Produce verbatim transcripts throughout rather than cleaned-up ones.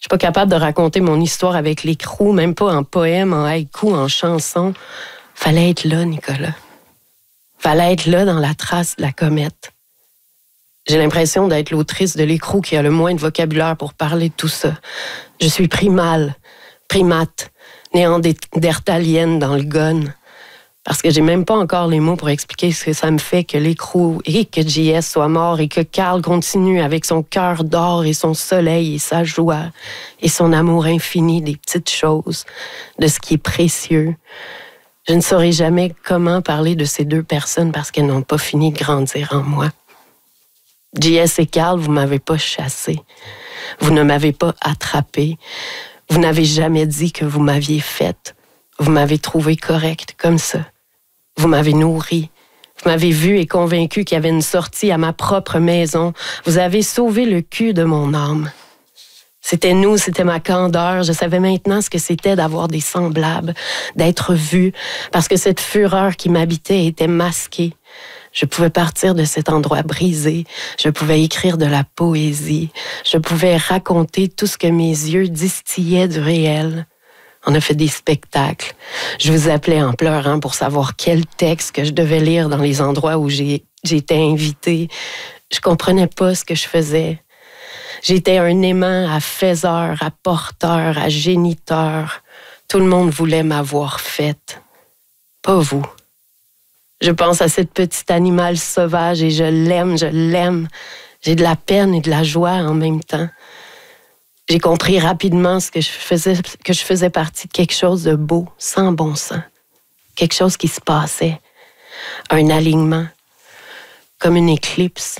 suis pas capable de raconter mon histoire avec l'écrou, même pas en poème, en haïku, en chanson. Fallait être là, Nicolas. Fallait être là dans la trace de la comète. J'ai l'impression d'être l'autrice de l'écrou qui a le moins de vocabulaire pour parler de tout ça. Je suis primale, primate, néandertalienne dans le gun. Parce que j'ai même pas encore les mots pour expliquer ce que ça me fait que l'écrou et que J S soit mort et que Carl continue avec son cœur d'or et son soleil et sa joie et son amour infini des petites choses, de ce qui est précieux. Je ne saurais jamais comment parler de ces deux personnes parce qu'elles n'ont pas fini de grandir en moi. J S et Carl, vous m'avez pas chassé. Vous ne m'avez pas attrapé. Vous n'avez jamais dit que vous m'aviez faite. Vous m'avez trouvé correcte comme ça. Vous m'avez nourri. Vous m'avez vu et convaincu qu'il y avait une sortie à ma propre maison. Vous avez sauvé le cul de mon âme. C'était nous, c'était ma candeur. Je savais maintenant ce que c'était d'avoir des semblables, d'être vue, parce que cette fureur qui m'habitait était masquée. Je pouvais partir de cet endroit brisé. Je pouvais écrire de la poésie. Je pouvais raconter tout ce que mes yeux distillaient du réel. On a fait des spectacles. Je vous appelais en pleurant pour savoir quel texte que je devais lire dans les endroits où j'ai, j'étais invitée. Je comprenais pas ce que je faisais. J'étais un aimant à faiseur, à porteur, à géniteur. Tout le monde voulait m'avoir faite. Pas vous. Je pense à cette petite animal sauvage et je l'aime, je l'aime. J'ai de la peine et de la joie en même temps. J'ai compris rapidement ce que je faisais, que je faisais partie de quelque chose de beau, sans bon sens. Quelque chose qui se passait. Un alignement. Comme une éclipse.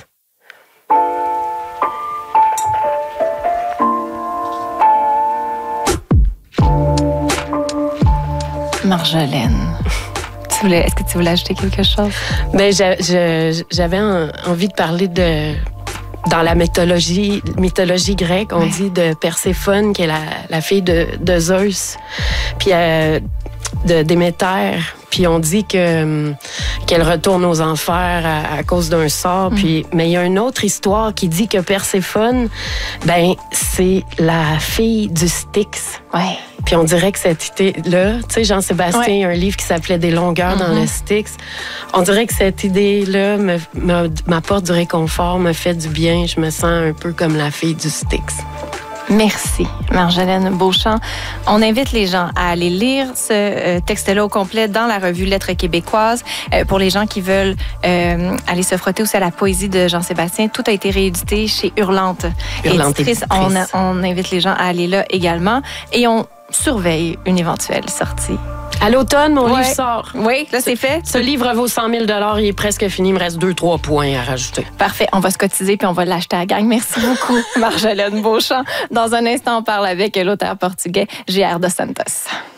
Marjolaine, tu voulais, est-ce que tu voulais ajouter quelque chose? Ben, je, je, j'avais un, envie de parler de... Dans la mythologie, mythologie grecque, on ouais. dit de Perséphone, qui est la, la fille de, de Zeus, puis euh, de Déméter. Puis on dit que qu'elle retourne aux enfers à, à cause d'un sort. Mm. Puis, mais il y a une autre histoire qui dit que Perséphone, ben c'est la fille du Styx. Ouais. Puis on dirait que cette idée-là, tu sais, Jean-Sébastien, ouais. il y a un livre qui s'appelait Des longueurs mm-hmm. dans le Styx. On dirait que cette idée-là me, me, m'apporte du réconfort, me fait du bien. Je me sens un peu comme la fille du Styx. Merci, Marjolaine Beauchamp. On invite les gens à aller lire ce texte-là au complet dans la revue Lettres québécoises. Euh, pour les gens qui veulent euh, aller se frotter aussi à la poésie de Jean-Sébastien, tout a été réédité chez Hurlante. Hurlante Éditrice. On, a, on invite les gens à aller là également. Et on surveille une éventuelle sortie. À l'automne, mon ouais. livre sort. Oui, là, c'est fait. Ce livre vaut cent mille dollars. Il est presque fini. Il me reste deux, trois points à rajouter. Parfait. On va se cotiser puis on va l'acheter à la gang. Merci beaucoup, Marjolaine Beauchamp. Dans un instant, on parle avec l'auteur portugais J R dos Santos.